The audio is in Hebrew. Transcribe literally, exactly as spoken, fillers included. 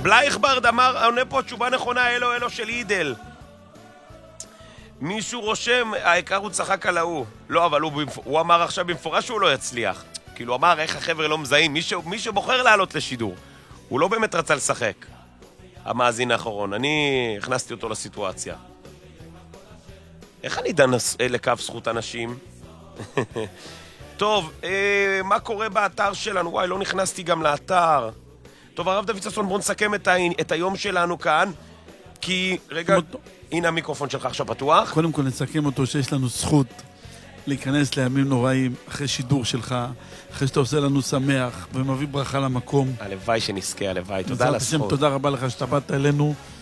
בלייכברד אמר, עונה פה תשובה נכונה, אלו אלו של אידל. מישהו רושם, העיקר הוא צחק על ההוא. לא, אבל הוא, הוא אמר עכשיו במפורש שהוא לא יצליח. כאילו, הוא אמר איך החבר'ה לא מזהים. מי, ש, מי שבוחר לעלות לשידור. הוא לא באמת רצה לשחק. המאזין האחרון. אני הכנסתי אותו לסיטואציה. איך אני דן לקו זכות אנשים? טוב, אה, מה קורה באתר שלנו? וואי, לא נכנסתי גם לאתר. טוב, הרב דוד ששון, בוא נסכם את, ה... את היום שלנו כאן. כי, רגע, הנה המיקרופון שלך עכשיו פתוח. קודם כל נסכם אותו שיש לנו זכות להיכנס לימים נוראים אחרי שידור שלך, אחרי שאתה עושה לנו שמח ומביא ברכה למקום. הלוואי שנזכה, הלוואי. תודה על הזכות. תודה רבה לך שאתה באת אלינו.